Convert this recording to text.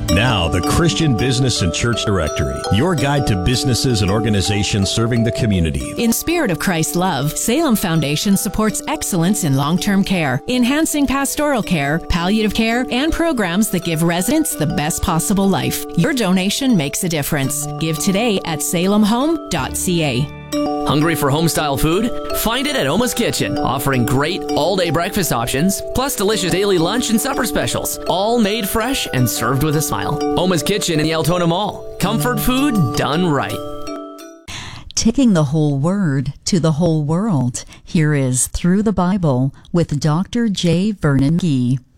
Now, the Christian Business and Church Directory, your guide to businesses and organizations serving the community. In spirit of Christ's love, Salem Foundation supports excellence in long-term care, enhancing pastoral care, palliative care, and programs that give residents the best possible life. Your donation makes a difference. Give today at salemhome.ca. Hungry for home-style food? Find it at Oma's Kitchen, offering great all-day breakfast options, plus delicious daily lunch and supper specials, all made fresh and served with a smile. Oma's Kitchen in the Altona Mall. Comfort food done right. Taking the whole word to the whole world. Here is Through the Bible with Dr. J. Vernon McGee.